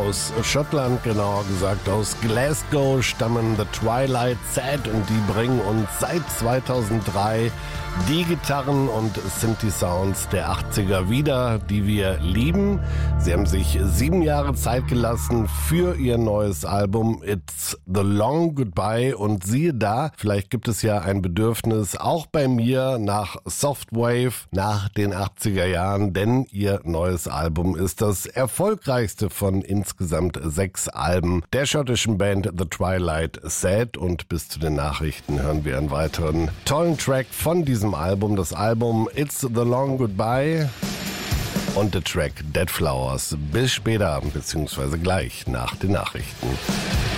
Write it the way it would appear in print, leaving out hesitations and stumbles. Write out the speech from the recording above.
Aus Schottland, genauer gesagt aus Glasgow, stammen The Twilight Sad und die bringen uns seit 2003 die Gitarren und Synthi-Sounds der 80er wieder, die wir lieben. Sie haben sich 7 Jahre Zeit gelassen für ihr neues Album It's the Long Goodbye und siehe da, vielleicht gibt es ja ein Bedürfnis auch bei mir nach Softwave, nach den 80er Jahren, denn ihr neues Album ist das erfolgreichste von insgesamt 6 Alben der schottischen Band The Twilight Sad und bis zu den Nachrichten hören wir einen weiteren tollen Track von diesem Album, das Album It's the Long Goodbye und der Track Dead Flowers. Bis später, beziehungsweise gleich nach den Nachrichten.